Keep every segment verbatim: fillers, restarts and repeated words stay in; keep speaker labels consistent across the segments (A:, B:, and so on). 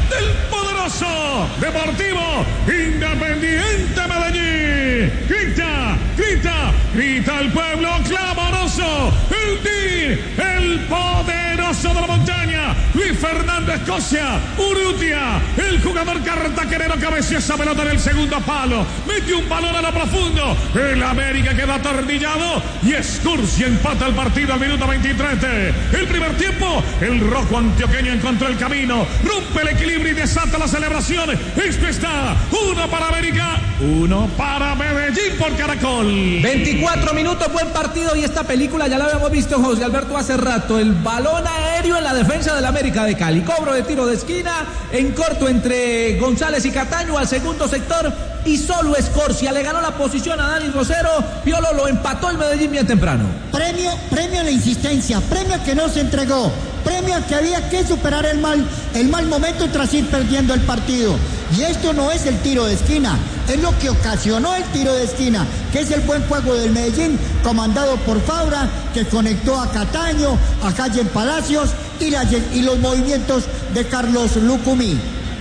A: del poderoso Deportivo Independiente Medellín. Grita, grita, grita el pueblo clamoroso. El Team, el poderoso de la montaña. Luis Fernando Escocia, Urrutia, el jugador cartaquerero cabeció esa pelota en el segundo palo. Metió un balón a lo profundo. El América queda atornillado y Escurcia empata el partido al minuto veintitrés. El primer tiempo, el rojo antioqueño encontró el camino, rompe el equilibrio y desata la celebración. Esto está uno para América, uno para Medellín por Caracol.
B: veinticuatro minutos, buen partido, y esta película ya la habíamos visto, José Alberto, hace rato. El balón aéreo en la defensa del América de Cali. Cobro de tiro de esquina en corto entre González y Cataño al segundo sector, y solo Escorcia le ganó la posición a Dani Rosero. Piolo lo empató el Medellín bien temprano.
C: Premio, premio a la insistencia, premio que no se entregó, premio que había que superar el mal, el mal momento tras ir perdiendo el partido. Y esto no es el tiro de esquina, es lo que ocasionó el tiro de esquina, que es el buen juego del Medellín, comandado por Fabra, que conectó a Cataño, a Calle Palacios y, la, y los movimientos de Carlos Lucumí.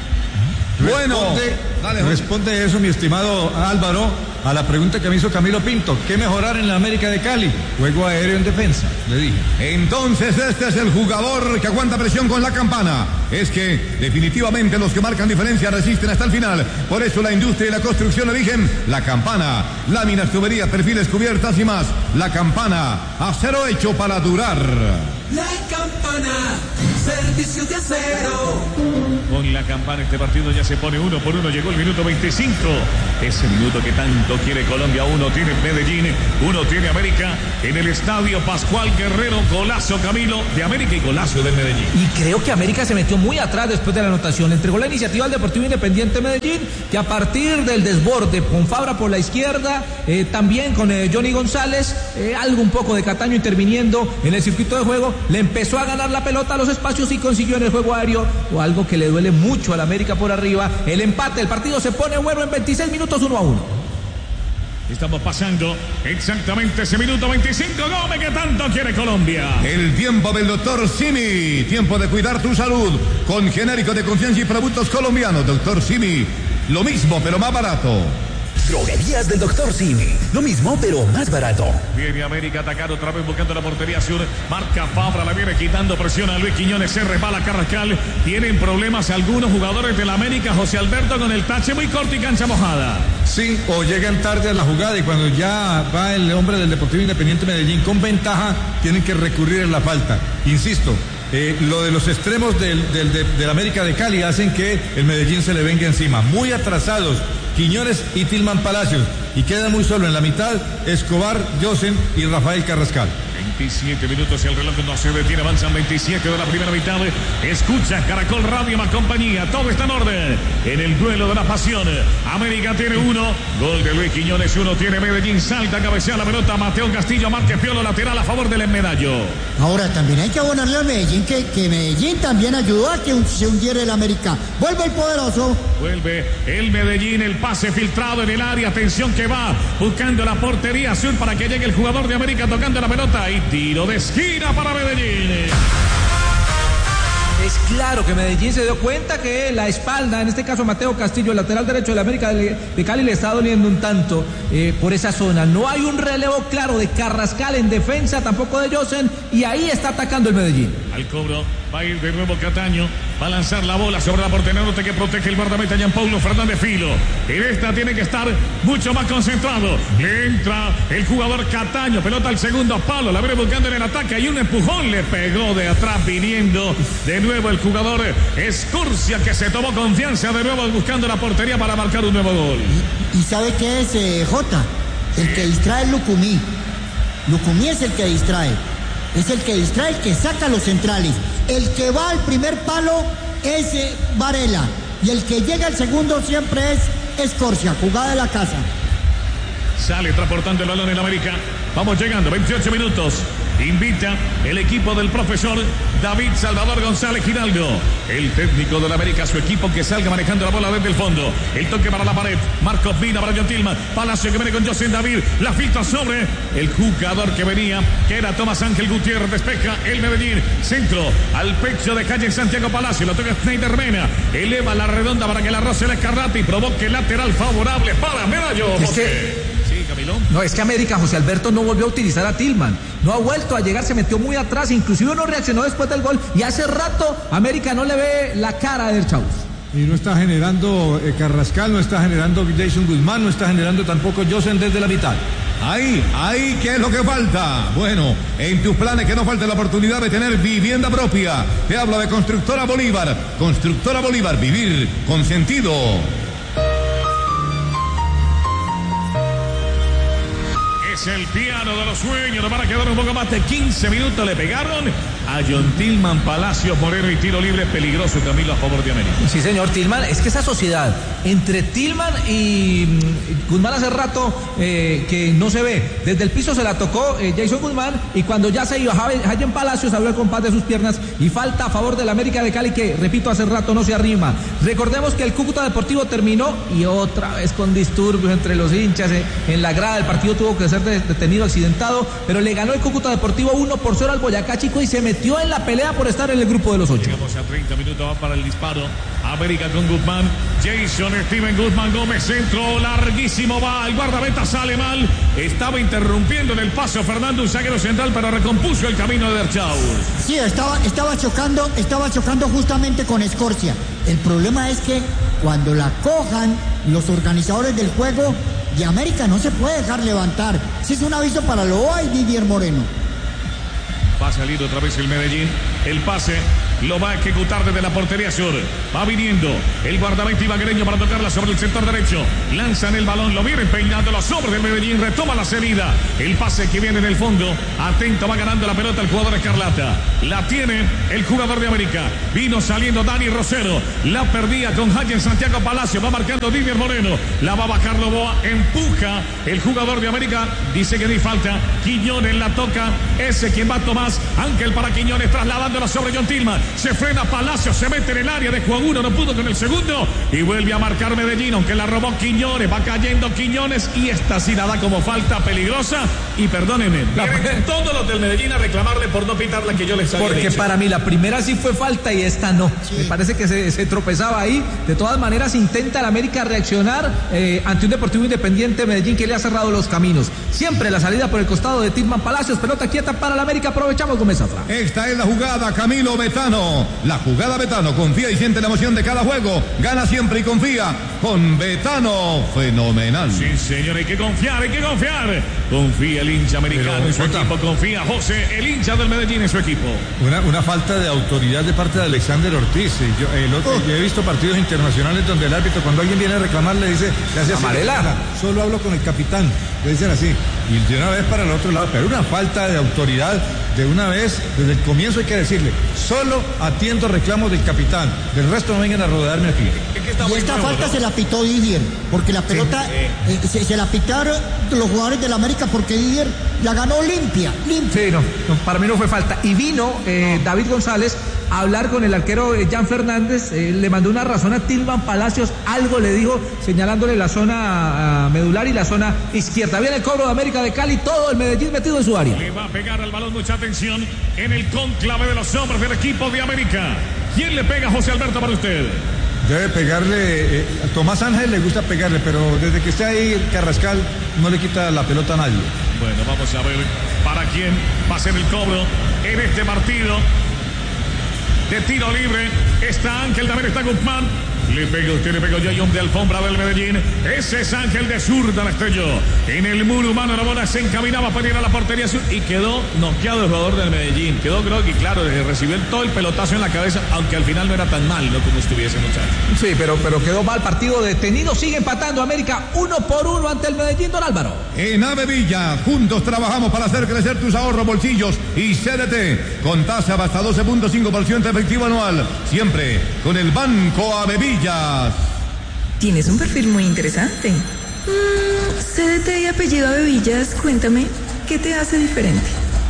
D: Bueno, responde, dale, responde eso, mi estimado Álvaro, a la pregunta que me hizo Camilo Pinto. ¿Qué mejorar en la América de Cali? Juego aéreo en defensa, le dije.
E: Entonces este es el jugador que aguanta presión con la campana. Es que definitivamente los que marcan diferencia resisten hasta el final. Por eso la industria y la construcción eligen la campana. Láminas, tuberías, perfiles, cubiertas y más. La campana, acero hecho para durar.
F: La campana, servicios de acero.
A: Con la campana este partido ya se pone uno por uno. Llegó el minuto veinticinco. Ese minuto que tanto quiere Colombia. Uno tiene Medellín, uno tiene América. En el estadio Pascual Guerrero, golazo Camilo de América y golazo de Medellín.
B: Y creo que América se metió muy atrás después de la anotación. Le entregó la iniciativa al Deportivo Independiente Medellín, que a partir del desborde con Fabra por la izquierda, eh, también con eh, Johnny González, eh, algo un poco de Cataño interviniendo en el circuito de juego, le empezó a ganar la pelota a los espacios y consiguió en el juego aéreo, o algo que le duele mucho al América por arriba, el empate. El partido se pone bueno en veintiséis minutos, uno a uno.
A: Estamos pasando exactamente ese minuto veinticinco, Gómez, que tanto quiere Colombia.
E: El tiempo del doctor Simi, tiempo de cuidar tu salud con genérico de confianza y productos colombianos. Doctor Simi, lo mismo pero más barato.
G: Droguerías del doctor Simi, lo mismo pero más barato.
A: Viene América a atacar otra vez buscando la portería sur. Marca Fabra, la viene quitando presión a Luis Quiñones, se resbala Carrascal. Tienen problemas algunos jugadores de la América, José Alberto, con el tache muy corto y cancha mojada.
D: Sí, o llegan tarde a la jugada y cuando ya va el hombre del Deportivo Independiente Medellín con ventaja, tienen que recurrir a la falta. Insisto, Eh, lo de los extremos del, del, de, del América de Cali hacen que el Medellín se le venga encima. Muy atrasados Quiñones y Tilman Palacios, y queda muy solo en la mitad Escobar, Josen y Rafael Carrascal.
A: veintisiete minutos y el reloj no se detiene, avanzan veintisiete de la primera mitad. Escucha Caracol Radio más compañía, todo está en orden en el duelo de la pasión. América tiene uno, gol de Luis Quiñones, uno tiene Medellín, salta, cabecea la pelota, Mateo Castillo, Márquez Piolo, lateral a favor del Medallo.
C: Ahora también hay que abonarle a Medellín que, que Medellín también ayudó a que se hundiera el América. Vuelve el poderoso.
A: Vuelve el Medellín, el pase filtrado en el área, atención que va buscando la portería azul para que llegue el jugador de América tocando la pelota y tiro de esquina para Medellín.
B: Es claro que Medellín se dio cuenta que la espalda, en este caso Mateo Castillo, el lateral derecho de la América de Cali, le está doliendo un tanto eh, por esa zona. No hay un relevo claro de Carrascal en defensa, tampoco de Josen, y ahí está atacando el Medellín.
A: Al cobro va a ir de nuevo Cataño, va a lanzar la bola sobre la portería norte que protege el guardameta Jean Paulo Fernández Filo. En esta tiene que estar mucho más concentrado. Le entra el jugador Cataño, pelota al segundo palo, la viene buscando en el ataque, hay un empujón, le pegó de atrás viniendo de nuevo el jugador Escurcia, que se tomó confianza de nuevo buscando la portería para marcar un nuevo gol.
C: ¿Y, y sabe qué es, eh, Jota? El que distrae es Lucumí. Lucumí es el que distrae. Es el que distrae, el que saca los centrales. El que va al primer palo es eh, Varela. Y el que llega al segundo siempre es Escorcia, jugada de la casa.
A: Sale transportando el balón en América. Vamos llegando, veintiocho minutos. Invita el equipo del profesor David Salvador González Giraldo. El técnico de la América, su equipo que salga manejando la bola desde el fondo. El toque para la pared. Marcos Vina para John Tillman. Palacio que viene con José David. La filtra sobre el jugador que venía, que era Tomás Ángel Gutiérrez. Despeja el Medellín. Centro al pecho de calle Santiago Palacio. Lo toca Schneider Mena. Eleva la redonda para que la roce el Escarlata y provoque lateral favorable para Medallo.
B: Es que...
A: Sí, Camilo.
B: No, es que América, José Alberto, no volvió a utilizar a Tillman. No ha vuelto a llegar, se metió muy atrás. Inclusive no reaccionó después del gol. Y hace rato América no le ve la cara a Eder Chaus.
D: Y no está generando eh, Carrascal, no está generando Jason Guzmán, no está generando tampoco Josen desde la mitad.
E: Ahí, ahí, ¿qué es lo que falta? Bueno, en tus planes que no falte la oportunidad de tener vivienda propia. Te hablo de Constructora Bolívar. Constructora Bolívar, vivir con sentido.
A: Es el piano de los sueños. Nos van a quedar un poco más de quince minutos. Le pegaron a John Tillman, Palacios, Moreno y tiro libre peligroso, Camilo, a favor de América.
B: Sí, señor, Tillman. Es que esa sociedad entre Tillman y Guzmán hace rato eh, que no se ve. Desde el piso se la tocó eh, Jason Guzmán y cuando ya se iba Jayen Palacios abrió el compás de sus piernas y falta a favor del América de Cali que, repito, hace rato no se arrima. Recordemos que el Cúcuta Deportivo terminó y otra vez con disturbios entre los hinchas eh, en la grada. El partido tuvo que ser detenido, accidentado, pero le ganó el Cúcuta Deportivo uno por cero al Boyacá Chico y se metió en la pelea por estar en el grupo de los ocho.
A: Llegamos a treinta minutos, va para el disparo. América con Guzmán, Jason Steven Guzmán Gómez, centro larguísimo, va, el guardameta sale mal, estaba interrumpiendo en el paso Fernando, un zaguero central, pero recompuso el camino de Eder Chaus.
C: Sí, estaba, estaba chocando, estaba chocando justamente con Escorcia. El problema es que cuando la cojan los organizadores del juego de América no se puede dejar levantar. Ese es un aviso para Loa y Didier Moreno.
A: Va a salir otra vez el Medellín. El pase lo va a ejecutar desde la portería sur. Va viniendo el guardameta ibaguereño para tocarla sobre el sector derecho. Lanzan el balón, lo vienen peinando los hombres del Medellín. Retoma la salida. El pase que viene en el fondo. Atento, va ganando la pelota el jugador Escarlata. La tiene el jugador de América. Vino saliendo Dani Rosero. La perdía con Jayen Santiago Palacio. Va marcando Didier Moreno. La va a bajar Loboa. Empuja el jugador de América. Dice que ni falta. Quiñones la toca. Ese quien va a tomar. Ángel para Quiñones trasladándola sobre John Tillman. Se frena Palacio, se mete en el área de Juan uno, no pudo con el segundo y vuelve a marcar Medellín, aunque la robó Quiñones, va cayendo Quiñones y esta sí la da como falta peligrosa. Y perdónenme, vienen todos los del Medellín a reclamarle por no pitarla que yo les había
B: Porque
A: dicho.
B: Para mí la primera sí fue falta y esta no. Sí. Me parece que se, se tropezaba ahí. De todas maneras intenta el América reaccionar eh, ante un Deportivo Independiente Medellín que le ha cerrado los caminos. Siempre la salida por el costado de Tillman Palacios, pelota quieta para el América, aprovechamos Gómez Zafra.
E: Esta es la jugada, Camilo Betano. La jugada Betano, confía y siente la emoción de cada juego. Gana siempre y confía con Betano. Fenomenal.
A: Sí, señor, hay que confiar, hay que confiar. Confía el hincha americano Pero, en su Jota. equipo, confía José, el hincha del Medellín en su equipo.
D: Una, una falta de autoridad de parte de Alexander Ortiz. Yo, el otro, oh. yo he visto partidos internacionales donde el árbitro, cuando alguien viene a reclamar, le dice, le hace
B: amarela.
D: Así, solo hablo con el capitán. Le dicen así. Y de una vez para el otro lado. Pero una falta de autoridad, de una vez, desde el comienzo hay que decirle, solo atiendo reclamos del capitán. Del resto no vengan a rodearme aquí.
C: Y esta falta ¿no? se la pitó Didier, porque la pelota sí. eh, se, se la pitaron los jugadores del América porque Didier la ganó limpia, limpia.
B: Sí, no, no para mí no fue falta. Y vino eh, no. David González a hablar con el arquero eh, Jan Fernández, eh, le mandó una razón a Tillman Palacios, algo le dijo, señalándole la zona uh, medular y la zona izquierda. Viene el cobro de América de Cali, todo el Medellín metido en su área.
A: Le va a pegar al balón, mucha atención en el cónclave de los hombres del equipo de América. ¿Quién le pega, José Alberto, para usted?
D: Debe pegarle, eh, a Tomás Ángel le gusta pegarle, pero desde que esté ahí Carrascal no le quita la pelota a nadie.
A: Bueno, vamos a ver para quién va a ser el cobro en este partido de tiro libre. Está Ángel, también está Guzmán. Le pega usted, le pegó John de alfombra del Medellín. Ese es Ángel de zurda, la estrelló. En el muro humano, Rabona se encaminaba para ir a la portería sur y quedó noqueado el jugador del Medellín. Quedó groggy, claro, recibió todo el pelotazo en la cabeza, aunque al final no era tan mal, ¿no? Como estuviese, muchacho.
B: Sí, pero, pero quedó mal, partido detenido. Sigue empatando América uno por uno ante el Medellín, don Álvaro.
E: En Avevilla, juntos trabajamos para hacer crecer tus ahorros, bolsillos y C D T. Con tasa hasta doce punto cinco por ciento efectivo anual. Siempre con el Banco Avevilla.
H: Tienes un perfil muy interesante. Mm, C D T y apellido Avevillas, cuéntame, ¿qué te hace diferente?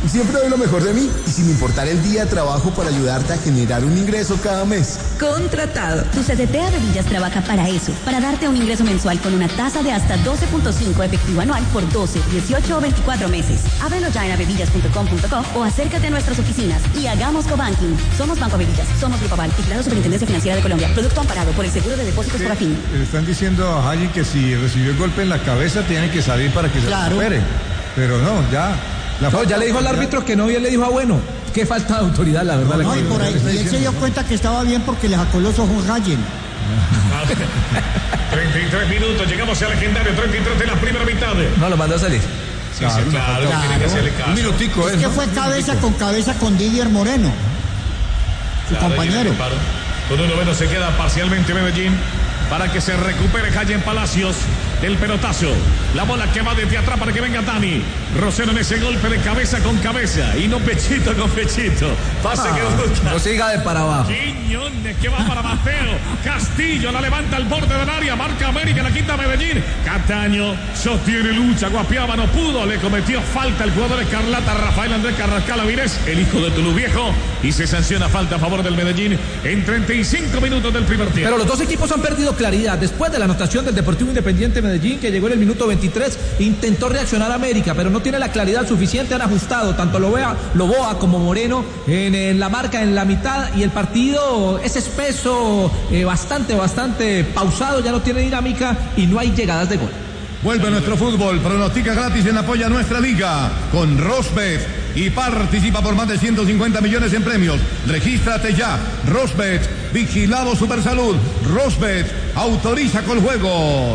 I: Y siempre doy lo mejor de mí. Y sin importar el día, trabajo para ayudarte a generar un ingreso cada mes.
H: Contratado.
J: Tu C C T Bevillas trabaja para eso, para darte un ingreso mensual con una tasa de hasta doce punto cinco efectivo anual por doce, dieciocho o veinticuatro meses. Ábrelo ya en avevillas punto com punto co o acércate a nuestras oficinas y hagamos cobanking. Somos Banco Avevillas, somos Grupo Aval, vigilado Superintendencia Financiera de Colombia. Producto amparado por el Seguro de Depósitos
D: Sí,
H: Corafin.
D: están diciendo a alguien que si recibió el golpe en la cabeza tiene que salir para que
C: Claro.
D: se recupere. Pero no, ya. La
B: No,
D: falta
B: ya le dijo al
D: de
B: árbitro que no y él le dijo, ah, bueno, qué falta de autoridad, la verdad.
C: No,
B: le
C: y por ahí, y él se dio cuenta que estaba bien porque le sacó los ojos a Hayen.
A: treinta y tres minutos, llegamos al legendario treinta y tres de la primera mitad.
B: No, lo mandó a salir.
A: Sí, sí, claro,
C: Claro.
A: tiene que hacerle caso.
D: Un minutico,
C: Es
D: ¿eh?
C: que
D: ¿no?
C: fue cabeza con cabeza con Didier Moreno, su
A: Claro,
C: compañero.
A: y el disparo. Con uno menos se queda parcialmente Medellín para que se recupere Hayen Palacios del pelotazo. La bola que va desde atrás para que venga Dani. Rosero en ese golpe de cabeza con cabeza y no pechito con pechito. Pase
B: Ah,
A: que gusta.
B: no siga de para abajo.
A: Quiñones que va para Mateo. Castillo la levanta al borde del área. Marca América, la quinta Medellín. Cataño sostiene lucha. Guapiaba no pudo. Le cometió falta el jugador escarlata Rafael Andrés Carrascal Avilés, el hijo de Tulú Viejo. Y se sanciona falta a favor del Medellín en treinta y cinco minutos del primer tiempo.
B: Pero los dos equipos han perdido claridad. Después de la anotación del Deportivo Independiente Medellín, que llegó en el minuto veintitrés, intentó reaccionar América, pero no tiene la claridad suficiente. Han ajustado tanto Loboa, Loboa como Moreno en, en la marca en la mitad, y el partido es espeso, eh, bastante, bastante pausado, ya no tiene dinámica y no hay llegadas de gol.
E: Vuelve nuestro fútbol, pronostica gratis en apoyo a nuestra liga con Rosbet y participa por más de ciento cincuenta millones en premios. Regístrate ya. Rosbet, vigilado Supersalud. Rosbet, autoriza con juegos.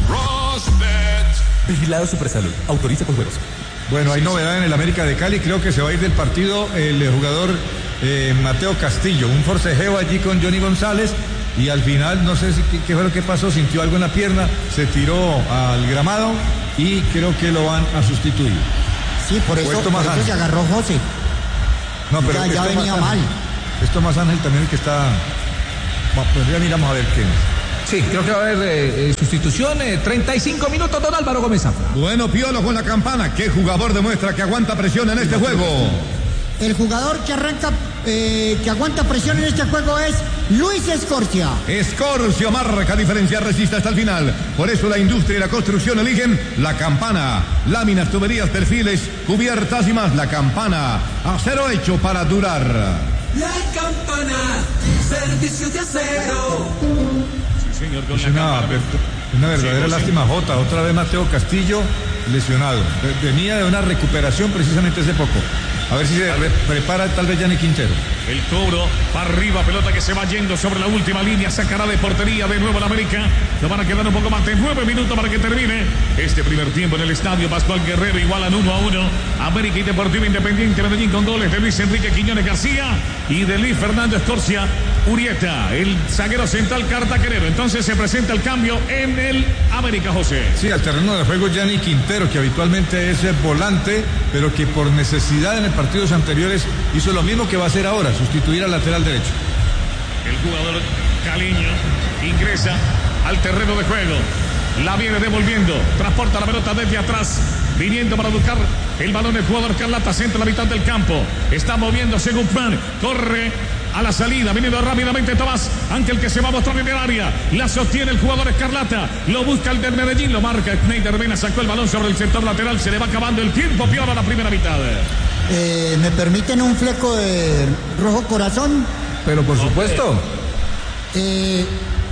G: Vigilado Supersalud. Autoriza con juegos.
D: Bueno, hay novedad en el América de Cali. Creo que se va a ir del partido el eh, jugador eh, Mateo Castillo. Un forcejeo allí con Johnny González. Y al final, no sé si, qué, qué fue lo que pasó, sintió algo en la pierna, se tiró al gramado y creo que lo van a sustituir.
C: Sí, por eso, por eso se agarró José.
D: No, pero
C: ya, ya
D: es
C: venía
D: Tomás
C: mal.
D: Ángel. Es Tomás Ángel también el que está... Bueno, pues ya miramos a ver qué.
B: Sí, creo que va a haber eh, eh, sustitución. Eh, treinta y cinco minutos, don Álvaro Gómez Zafra.
E: Bueno, Piolo con la campana. ¿Qué jugador demuestra que aguanta presión en este juego?
C: El jugador que arranca, eh, que aguanta presión en este juego es Luis Escorcia.
E: Escorcio marca diferencia, resiste hasta el final. Por eso la industria y la construcción eligen la campana. Láminas, tuberías, perfiles, cubiertas y más. La campana. Acero hecho para durar.
F: La Campana, servicio de acero.
A: Sí, señor, con
D: Es
A: la
D: una,
A: cámara.
D: ver- una verdadera
A: Sí, sí.
D: lástima, Jota. Otra vez Mateo Castillo lesionado. Ve- Venía de una recuperación precisamente hace poco. A ver si se re- prepara tal vez Yanni Quintero.
A: El cobro para arriba, pelota que se va yendo sobre la última línea, sacará de portería de nuevo la América. Nos van a quedar un poco más de nueve minutos para que termine este primer tiempo en el estadio. Pascual Guerrero igualan uno a uno. América y Deportivo Independiente Medellín con goles de Luis Enrique Quiñones García y de Luis Fernando Escorcia Urieta, el zaguero central cartaquerero. Entonces se presenta el cambio en el América, José.
D: Sí, al terreno de juego Yanni Quintero, que habitualmente es el volante, pero que por necesidad en partidos anteriores hizo lo mismo que va a hacer ahora, sustituir al lateral derecho.
A: El jugador caleño ingresa al terreno de juego. La viene devolviendo. Transporta la pelota desde atrás. Viniendo para buscar el balón el jugador Carlata. Centra la mitad del campo. Está moviéndose Guzmán. Corre a la salida. Viniendo rápidamente Tomás. Ángel que se va a mostrar en el área. La sostiene el jugador Escarlata. Lo busca el del Medellín. Lo marca Schneider Vena. Sacó el balón sobre el sector lateral. Se le va acabando el tiempo. Peor a la primera mitad.
C: Eh, ¿Me permiten un fleco de rojo corazón?
B: Pero por supuesto.
C: Eh,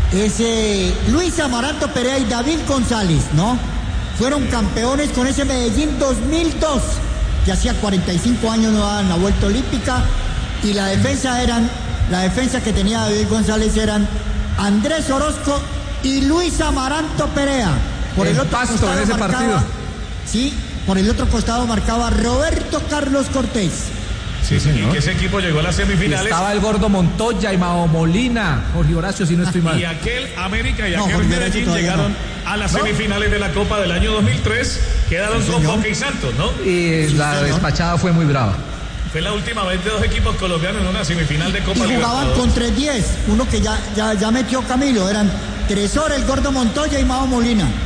C: ese Luis Amaranto Perea y David González, ¿no? Fueron campeones con ese Medellín dos mil dos, que hacía cuarenta y cinco años no daban la vuelta olímpica, y la defensa eran, la defensa que tenía David González eran Andrés Orozco y Luis Amaranto Perea. Por el,
B: El
C: otro
B: Pasto
C: costado
B: en ese
C: marcaba,
B: partido.
C: Sí, por el otro costado marcaba Roberto Carlos Cortés.
A: Sí, señor. Y que ese equipo llegó a las
B: Y
A: semifinales.
B: estaba el gordo Montoya y Mao Molina, Jorge Horacio, si no estoy mal.
A: Y aquel América y
C: No,
A: aquel
C: Jorge
A: Medellín
C: Horacio todavía
A: llegaron
C: no.
A: a las
C: ¿No?
A: semifinales de la Copa del año dos mil tres. Quedaron
C: Sí,
A: con
C: señor.
A: Boca y Santos, ¿no?
B: Y
C: Sí,
B: la
C: señor.
B: despachada fue muy brava.
A: Fue la última vez de dos equipos colombianos en una semifinal de Copa
C: Y jugaban
A: Libertadores.
C: con tres diez, uno que ya, ya, ya metió Camilo, eran Tresor, el gordo Montoya y Mao Molina.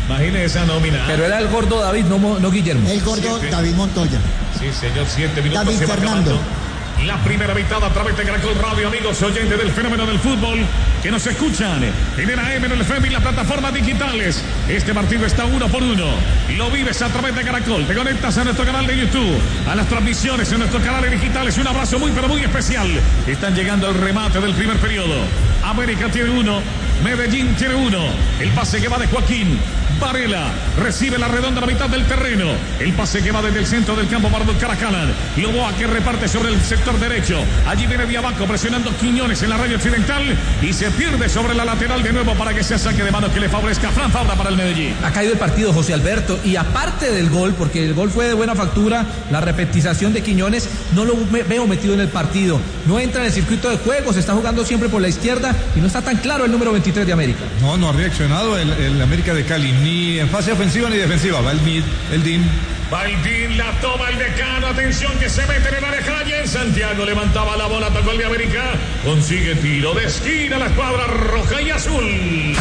A: Imagine esa nómina.
B: Pero era el gordo David, no, no Guillermo.
C: El gordo siete. David Montoya.
A: Sí, señor, siete minutos.
C: David
A: se va
C: Fernando.
A: acabando la primera mitad a través de Caracol Radio, amigos oyentes del fenómeno del fútbol que nos escuchan en el A M, en el F M y las plataformas digitales. Este partido está uno por uno. Lo vives a través de Caracol. Te conectas a nuestro canal de YouTube, a las transmisiones en nuestros canales digitales. Un abrazo muy, pero muy especial. Están llegando al remate del primer periodo. América tiene uno, Medellín tiene uno. El pase que va de Joaquín Varela, recibe la redonda a la mitad del terreno. El pase que va desde el centro del campo para buscar a Calan. Loboa que reparte sobre el sector derecho. Allí viene Diabaco presionando Quiñones en la raya occidental y se pierde sobre la lateral de nuevo para que sea saque de mano que le favorezca a Fran Fabra para el Medellín.
B: Ha caído el partido, José Alberto, y aparte del gol, porque el gol fue de buena factura, la repetización de Quiñones, no lo me veo metido en el partido. No entra en el circuito de juego, se está jugando siempre por la izquierda y no está tan claro el número veintitrés de América.
D: No, no ha reaccionado el, el América de Cali, ni en fase ofensiva ni defensiva. Va el Mid, el D I N.
A: Baldín la toma el decano, atención que se mete en el área calle. Santiago levantaba la bola, tocó el de América, consigue tiro de esquina la escuadra roja y azul.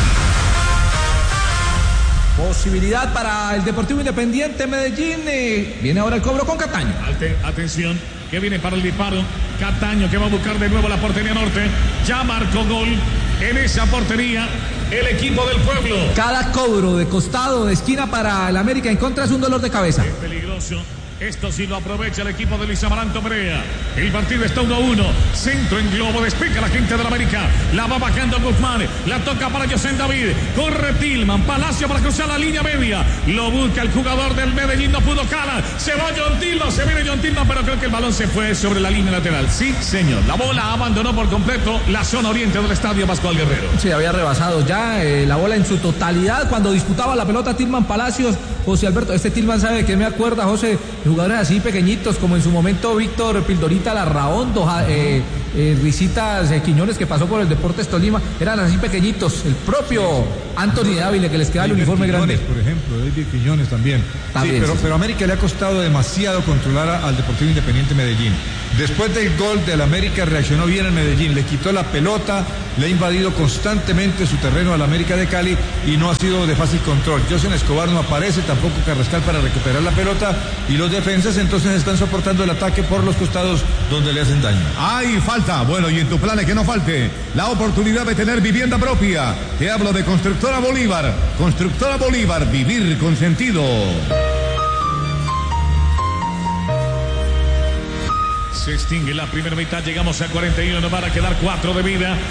B: Posibilidad para el Deportivo Independiente Medellín. Eh, viene ahora el cobro con Cataño.
A: Alte, atención, que viene para el disparo. Cataño que va a buscar de nuevo la portería norte. Ya marcó gol en esa portería el equipo del pueblo.
B: Cada cobro de costado, de esquina para el América en contra es un dolor de cabeza.
A: Es peligroso. Esto sí lo aprovecha el equipo de Luis Amaranto Perea. El partido está uno a uno. Centro en globo, despeja la gente de la América. La va bajando Guzmán. La toca para José David. Corre Tillman. Palacio para cruzar la línea media. Lo busca el jugador del Medellín. No pudo Cala. Se va John Tillman. Se viene John Tillman, pero creo que el balón se fue sobre la línea lateral. Sí, señor. La bola abandonó por completo la zona oriente del estadio Pascual Guerrero.
B: Sí, había rebasado ya eh, la bola en su totalidad cuando disputaba la pelota Tillman Palacios. José Alberto, este Tillman sabe de qué me acuerda, José. Jugadores así pequeñitos, como en su momento Víctor Pildorita Larraondo, eh, eh, Risitas eh, Quiñones, que pasó por el Deportes Tolima, eran así pequeñitos. El propio Anthony Dávila, que les queda el uniforme
D: Quiñones,
B: grande.
D: por ejemplo, David Quiñones también.
B: también
D: sí, pero,
B: sí.
D: pero a América le ha costado demasiado controlar a, al Deportivo Independiente Medellín. Después del gol del América reaccionó bien el Medellín, le quitó la pelota, le ha invadido constantemente su terreno al América de Cali y no ha sido de fácil control. Josen Escobar no aparece, tampoco Carrascal para recuperar la pelota y los defensas entonces están soportando el ataque por los costados donde le hacen daño.
E: Hay falta. Bueno, y en tu plan es que no falte la oportunidad de tener vivienda propia. Te hablo de Constructora Bolívar. Constructora Bolívar, vivir con sentido.
A: Se extingue la primera mitad, llegamos a cuarenta y uno, nos van a quedar cuatro de vida.